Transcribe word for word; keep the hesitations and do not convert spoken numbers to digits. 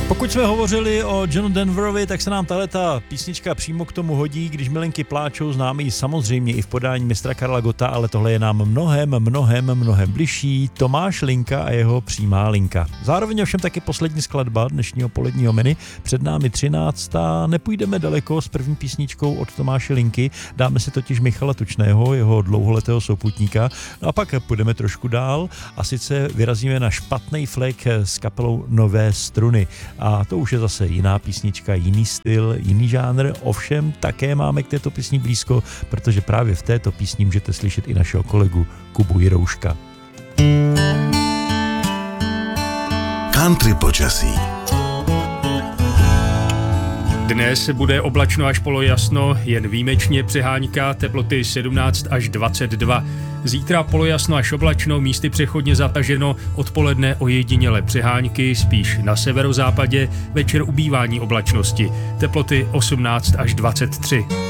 Pokud jsme hovořili o Johnu Denverovi, tak se nám tahleta písnička přímo k tomu hodí, když milenky pláčou, známe ji samozřejmě i v podání mistra Karla Gotta, ale tohle je nám mnohem, mnohem, mnohem bližší. Tomáš Linka a jeho Přímá linka. Zároveň ovšem taky poslední skladba dnešního poledního menu. Před námi třináctá. Nepůjdeme daleko s první písničkou od Tomáše Linky, dáme si totiž Michala Tučného, jeho dlouholetého souputníka, no a pak půjdeme trošku dál a sice vyrazíme na Špatnej flek s kapelou Nové struny. A to už je zase jiná písnička, jiný styl, jiný žánr, ovšem také máme k této písni blízko, protože právě v této písni můžete slyšet i našeho kolegu Kubu Jirouška. Country počasí. Dnes bude oblačno až polojasno, jen výjimečně přehánka, teploty sedmnáct až dvacet dva. Zítra polojasno až oblačno, místy přechodně zataženo, odpoledne ojedinělé přehánky, spíš na severozápadě, večer ubývání oblačnosti, teploty osmnáct až dvacet tři.